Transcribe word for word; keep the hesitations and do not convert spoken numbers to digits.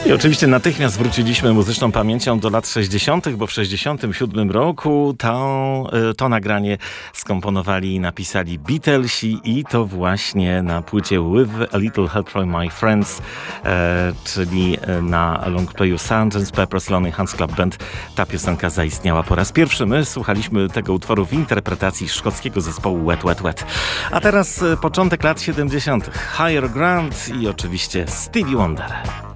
I oczywiście natychmiast wróciliśmy muzyczną pamięcią do lat sześćdziesiątych, bo w sześćdziesiątym siódmym roku to, to nagranie skomponowali i napisali Beatlesi i to właśnie na płycie With a Little Help from My Friends, e, czyli na longplayu sergeant Pepper's Lonely Hearts Club Band ta piosenka zaistniała po raz pierwszy. My słuchaliśmy tego utworu w interpretacji szkockiego zespołu Wet Wet Wet. A teraz początek lat siedemdziesiątych. Higher Ground i oczywiście Stevie Wonder.